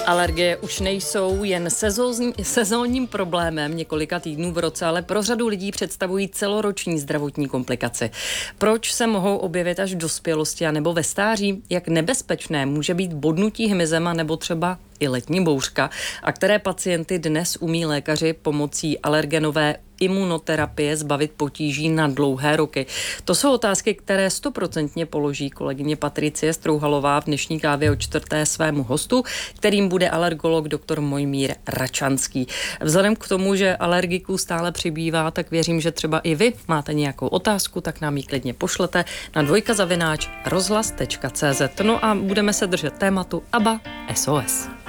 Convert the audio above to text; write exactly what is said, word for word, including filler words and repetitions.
Alergie už nejsou jen sezónní, sezónním problémem několika týdnů v roce, ale pro řadu lidí představují celoroční zdravotní komplikaci. Proč se mohou objevit až v dospělosti a nebo ve stáří? Jak nebezpečné může být bodnutí hmyzem a nebo třeba i letní bouřka, a které pacienty dnes umí lékaři pomocí alergenové imunoterapie zbavit potíží na dlouhé roky? To jsou otázky, které stoprocentně položí kolegyně Patricie Strouhalová v dnešní kávě o čtvrté svému hostu, kterým bude alergolog doktor Mojmír Račanský. Vzhledem k tomu, že alergiků stále přibývá, tak věřím, že třeba i vy máte nějakou otázku, tak nám ji klidně pošlete na dvojka zavináč rozhlas tečka cé zet. No a budeme se držet tématu A B A S O S.